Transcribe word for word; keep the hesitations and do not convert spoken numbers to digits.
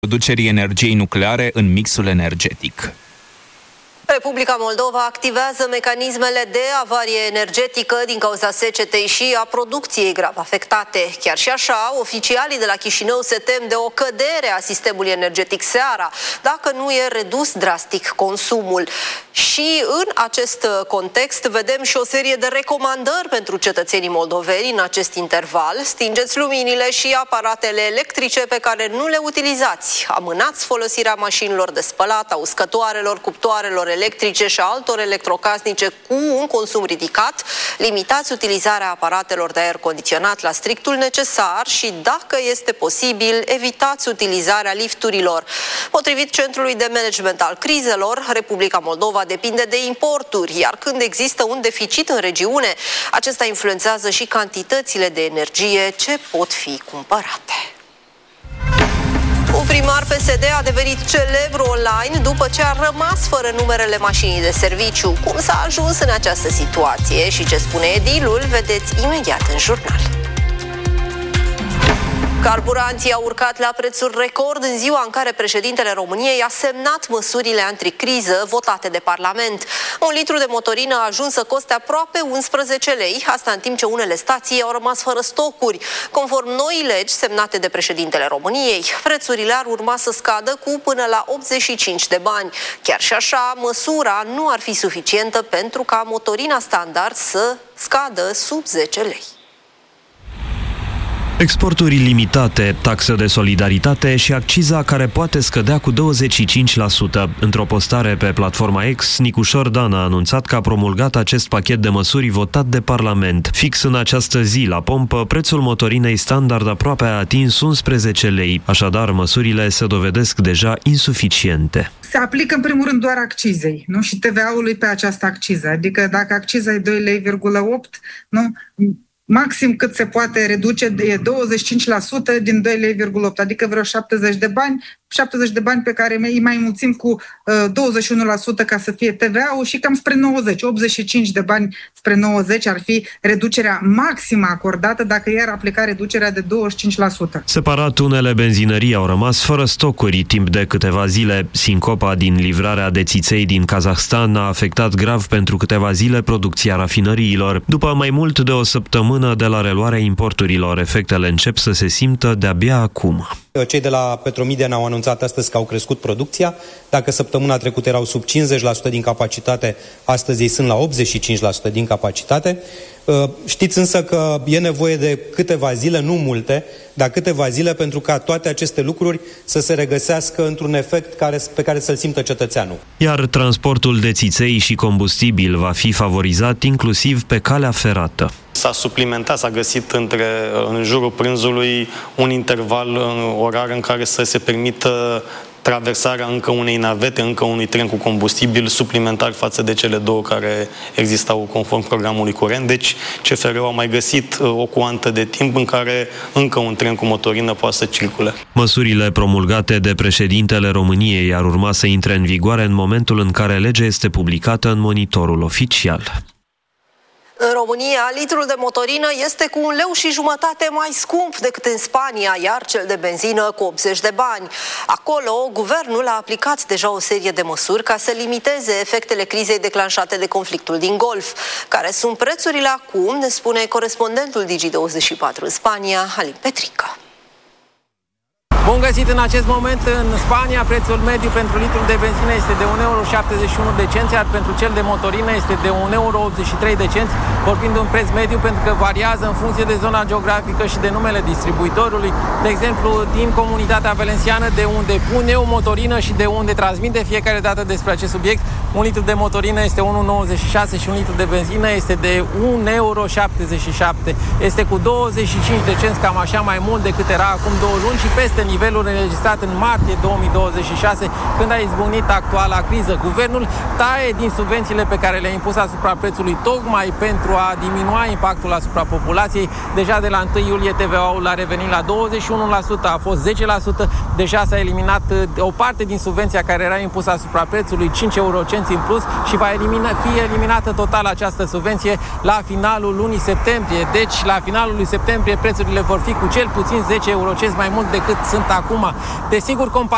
producerii energiei nucleare în mixul energetic. Republica Moldova activează mecanismele de avarie energetică din cauza secetei și a producției grav afectate. Chiar și așa, oficialii de la Chișinău se tem de o cădere a sistemului energetic seara, dacă nu e redus drastic consumul. Și în acest context vedem și o serie de recomandări pentru cetățenii moldoveni în acest interval. Stingeți luminile și aparatele electrice pe care nu le utilizați. Amânați folosirea mașinilor de spălat, a uscătoarelor, cuptoarelor electrice și altor electrocasnice cu un consum ridicat. Limitați utilizarea aparatelor de aer condiționat la strictul necesar și, dacă este posibil, evitați utilizarea lifturilor. Potrivit Centrului de Management al Crizelor, Republica Moldova depinde de importuri, iar când există un deficit în regiune, acesta influențează și cantitățile de energie ce pot fi cumpărate. Un primar P S D a devenit celebru online după ce a rămas fără numerele mașinii de serviciu. Cum s-a ajuns în această situație și ce spune edilul, vedeți imediat în jurnal. Carburanții au urcat la prețuri record în ziua în care președintele României a semnat măsurile anticriză votate de Parlament. Un litru de motorină a ajuns să coste aproape unsprezece lei, asta în timp ce unele stații au rămas fără stocuri. Conform noii legi semnate de președintele României, prețurile ar urma să scadă cu până la optzeci și cinci de bani. Chiar și așa, măsura nu ar fi suficientă pentru ca motorina standard să scadă sub zece lei. Exporturi limitate, taxă de solidaritate și acciza care poate scădea cu douăzeci și cinci la sută. Într-o postare pe platforma X, Nicușor Dan a anunțat că a promulgat acest pachet de măsuri votat de Parlament. Fix în această zi, la pompă, prețul motorinei standard aproape a atins unsprezece lei. Așadar, măsurile se dovedesc deja insuficiente. Se aplică în primul rând doar accizei, nu? Și T V A-ului pe această acciză. Adică dacă acciza e doi virgulă opt lei, nu? Maxim cât se poate reduce de douăzeci și cinci la sută din doi virgulă opt lei, adică vreo șaptezeci de bani, șaptezeci de bani pe care îi mai mulțim cu uh, douăzeci și unu la sută ca să fie T V A-ul și cam spre nouăzeci, optzeci și cinci de bani spre nouăzeci ar fi reducerea maximă acordată dacă i-ar aplica reducerea de douăzeci și cinci la sută. Separat, unele benzinării au rămas fără stocuri timp de câteva zile. Sincopa din livrarea de țiței din Kazahstan a afectat grav pentru câteva zile producția rafinăriilor. După mai mult de o săptămână de la reluarea importurilor, efectele încep să se simtă de-abia acum. Cei de la Petromedia ne-au anunțat astăzi că au crescut producția. Dacă săptămâna trecută erau sub cincizeci la sută din capacitate, astăzi ei sunt la optzeci și cinci la sută din capacitate. Știți însă că e nevoie de câteva zile, nu multe, dar câteva zile pentru ca toate aceste lucruri să se regăsească într-un efect care, pe care să-l simtă cetățeanul. Iar transportul de țiței și combustibil va fi favorizat inclusiv pe calea ferată. S-a suplimentat, s-a găsit între, în jurul prânzului un interval orar în care să se permită traversarea încă unei navete, încă unui tren cu combustibil suplimentar față de cele două care existau conform programului curent. Deci C F R-ul a mai găsit o cuantă de timp în care încă un tren cu motorină poate să circule. Măsurile promulgate de președintele României ar urma să intre în vigoare în momentul în care legea este publicată în monitorul oficial. În România, litrul de motorină este cu un leu și jumătate mai scump decât în Spania, iar cel de benzină cu optzeci de bani. Acolo, guvernul a aplicat deja o serie de măsuri ca să limiteze efectele crizei declanșate de conflictul din Golf. Care sunt prețurile acum, ne spune corespondentul Digi douăzeci și patru în Spania, Alin Petrică. Bun găsit! În acest moment în Spania prețul mediu pentru litrul de benzină este de un euro șaptezeci și unu de cenți, iar pentru cel de motorină este de un euro optzeci și trei de cenți, vorbind de un preț mediu pentru că variază în funcție de zona geografică și de numele distribuitorului. De exemplu, din comunitatea valenciană, de unde pun eu motorină și de unde transmit de fiecare dată despre acest subiect, un litru de motorină este unu virgulă nouăzeci și șase și un litru de benzină este de un euro șaptezeci și șapte. Este cu douăzeci și cinci de cenți, cam așa mai mult decât era acum două luni și peste nivelul înregistrat în martie două mii douăzeci și șase, când a izbucnit actuala criză. Guvernul taie din subvențiile pe care le-a impus asupra prețului tocmai pentru a diminua impactul asupra populației. Deja de la întâi iulie T V A-ul a revenit la douăzeci și unu la sută, a fost zece la sută. Deja s-a eliminat o parte din subvenția care era impusă asupra prețului, cinci eurocenți în plus, și va elimina, fi eliminată total această subvenție la finalul lunii septembrie. Deci, la finalul lui septembrie, prețurile vor fi cu cel puțin zece eurocenți mai mult decât sunt acum. Desigur, comparativ